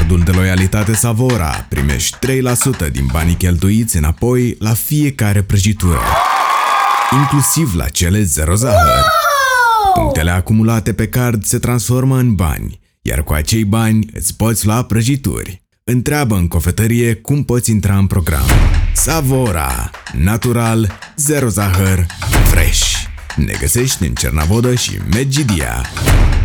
cardul de loialitate Savora primești 3% din banii cheltuiți înapoi la fiecare prăjitură, inclusiv la cele zero zahăr. Punctele acumulate pe card se transformă în bani, iar cu acei bani îți poți lua prăjituri. Întreabă în cofetărie cum poți intra în program. Savora, natural, zero zahăr, fresh. Ne găsești în Cernavodă și Medgidia.